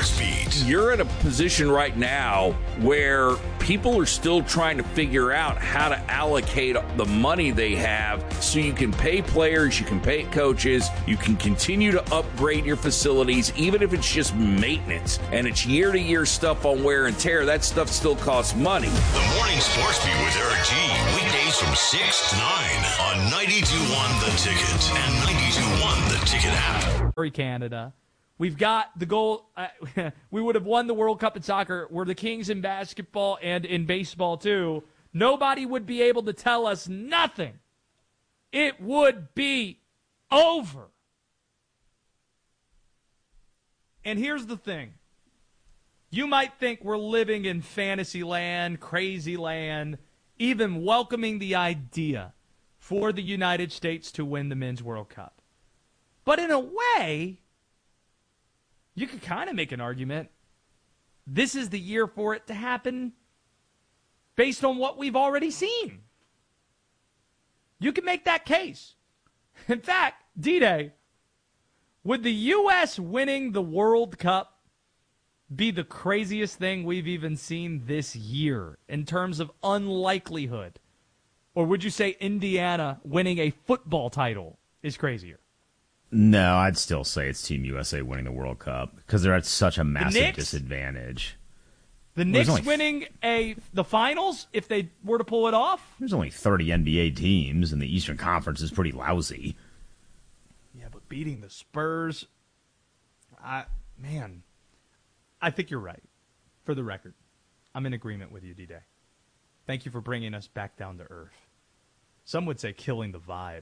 Sports Beat. You're at a position right now where people are still trying to figure out how to allocate the money they have so you can pay players, you can pay coaches, you can continue to upgrade your facilities, even if it's just maintenance and it's year-to-year stuff on wear and tear. That stuff still costs money. The Morning Sports Beat with Eric G. Weekdays from 6 to 9 on 92.1 The Ticket and 92.1 The Ticket app. Canada. We've got the goal. We would have won the World Cup in soccer. We're the kings in basketball and in baseball, too. Nobody would be able to tell us nothing. It would be over. And here's the thing. You might think we're living in fantasy land, crazy land, even welcoming the idea for the United States to win the Men's World Cup. But in a way, you could kind of make an argument. This is the year for it to happen based on what we've already seen. You can make that case. In fact, D-Day, would the U.S. winning the World Cup be the craziest thing we've even seen this year in terms of unlikelihood? Or would you say Indiana winning a football title is crazier? No, I'd still say it's Team USA winning the World Cup because they're at such a massive disadvantage. The Knicks winning the finals, if they were to pull it off? There's only 30 NBA teams, and the Eastern Conference is pretty lousy. Yeah, but beating the Spurs, I think you're right. For the record, I'm in agreement with you, D-Day. Thank you for bringing us back down to earth. Some would say killing the vibe.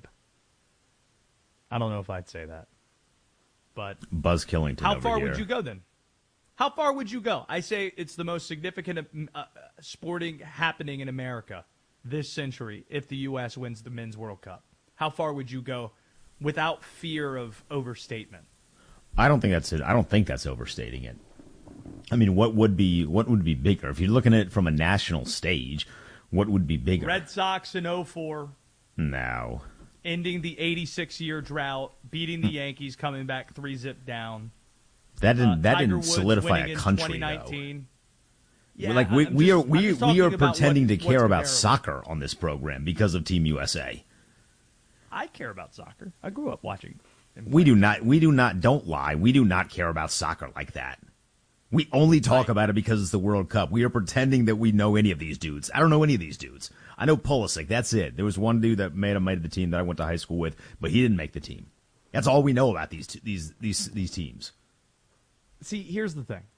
I don't know if I'd say that. But Buzz Killington. How far would you go then? How far would you go? I say it's the most significant sporting happening in America this century if the U.S. wins the Men's World Cup. How far would you go without fear of overstatement? I don't think that's it. I don't think that's overstating it. I mean, what would be bigger? If you're looking at it from a national stage, what would be bigger? Red Sox in 2004. No. Ending the 86-year drought, beating the Yankees, coming back 3-zip down. That didn't solidify a country, though. Yeah, we are pretending to care about soccer on this program because of Team USA. I care about soccer. I grew up watching. We do not. Don't lie. We do not care about soccer like that. We only talk about it because it's the World Cup. We are pretending that we know any of these dudes. I don't know any of these dudes. I know Pulisic. That's it. There was one dude that made the team that I went to high school with, but he didn't make the team. That's all we know about these teams. See, here's the thing.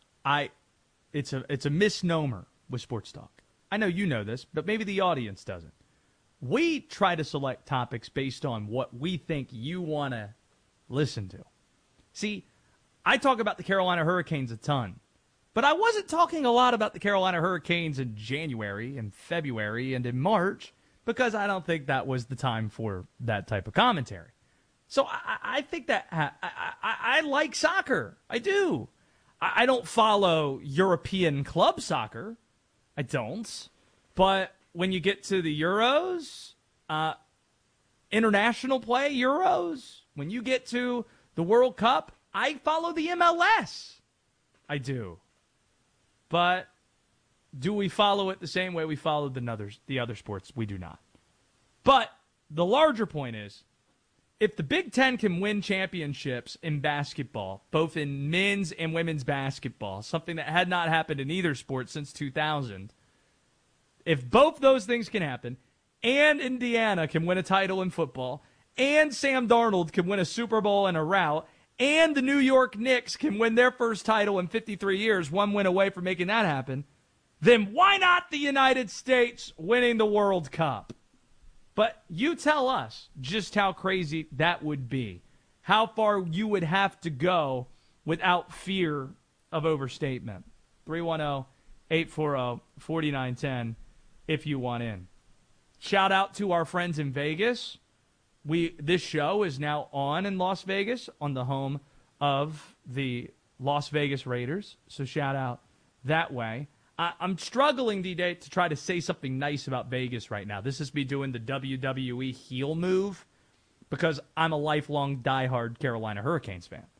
It's a misnomer with sports talk. I know you know this, but maybe the audience doesn't. We try to select topics based on what we think you want to listen to. See, I talk about the Carolina Hurricanes a ton, but I wasn't talking a lot about the Carolina Hurricanes in January and February and in March because I don't think that was the time for that type of commentary. So I think that I like soccer. I do. I don't follow European club soccer. I don't. But when you get to the Euros, international play Euros, when you get to the World Cup, I follow the MLS. I do. But do we follow it the same way we followed the other sports? We do not. But the larger point is, if the Big Ten can win championships in basketball, both in men's and women's basketball, something that had not happened in either sport since 2000, if both those things can happen, and Indiana can win a title in football, and Sam Darnold can win a Super Bowl in a rout, and the New York Knicks can win their first title in 53 years, one win away from making that happen, then why not the United States winning the World Cup? But you tell us just how crazy that would be, how far you would have to go without fear of overstatement. 310-840-4910 if you want in. Shout out to our friends in Vegas. This show is now on in Las Vegas, on the home of the Las Vegas Raiders. So shout out that way. I'm struggling, D-Day, to try to say something nice about Vegas right now. This is me doing the WWE heel move because I'm a lifelong diehard Carolina Hurricanes fan.